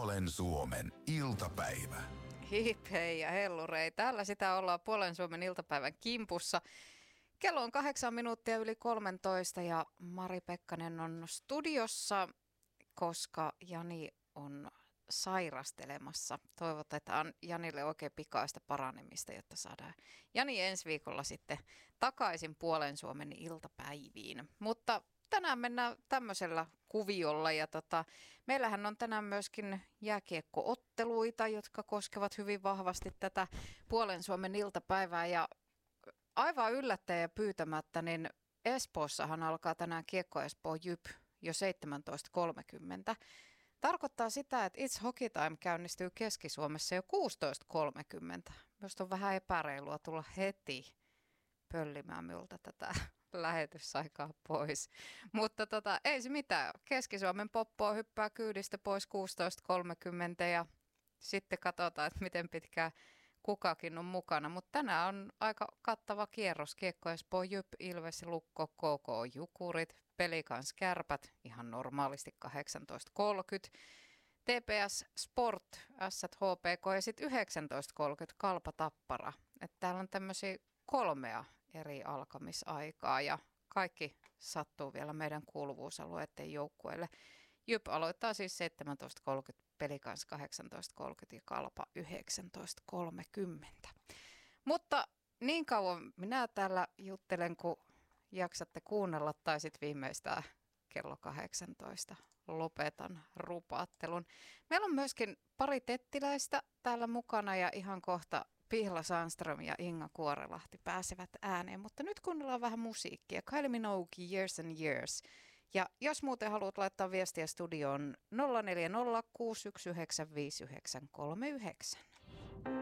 Puolen Suomen iltapäivä. Hip hei ja hellurei. Täällä sitä ollaan Puolen Suomen iltapäivän kimpussa. Kello on 8 minuuttia yli 13 ja Mari Pekkanen on studiossa, koska Jani on sairastelemassa. Toivotetaan Janille oikein pikaista paranemista, jotta saadaan Jani ensi viikolla sitten takaisin Puolen Suomen iltapäiviin. Mutta tänään mennään tämmöisellä kuviolla ja meillähän on tänään myöskin jääkiekkootteluita, jotka koskevat hyvin vahvasti tätä Puolen Suomen iltapäivää ja aivan yllättäen ja pyytämättä, niin Espoossahan alkaa tänään Kiekko Espoo Jyp jo 17.30. Tarkoittaa sitä, että It's Hockey Time käynnistyy Keski-Suomessa jo 16.30. Minusta on vähän epäreilua tulla heti pöllimään minulta tätä lähetysaikaa pois. Mutta ei se mitään. Keski-Suomen poppoa hyppää kyydistä pois 16.30 ja sitten katsotaan, että miten pitkään kukakin on mukana. Mutta tänään on aika kattava kierros. Kiekko Espoo Jyp, Ilves, Lukko, KK Jukurit, Pelikans Kärpät ihan normaalisti 18.30. TPS Sport, Ässät HPK ja sitten 19.30 Kalpa Tappara. Että täällä on tämmöisiä 3 eri alkamisaikaa ja kaikki sattuu vielä meidän kuuluvuusalueiden joukkueille. Jyp aloittaa siis 17.30, Pelikans 18.30 ja Kalpa 19.30. Mutta niin kauan minä täällä juttelen, kun jaksatte kuunnella tai sitten viimeistään kello 18 lopetan rupaattelun. Meillä on myöskin pari tettiläistä täällä mukana ja ihan kohta Pihla Sandström ja Inga Kuorelahti pääsevät ääneen, mutta nyt kuunnellaan vähän musiikkia. Kylie Minogue, Years and Years. Ja jos muuten haluat laittaa viestiä studioon 040 619 5939.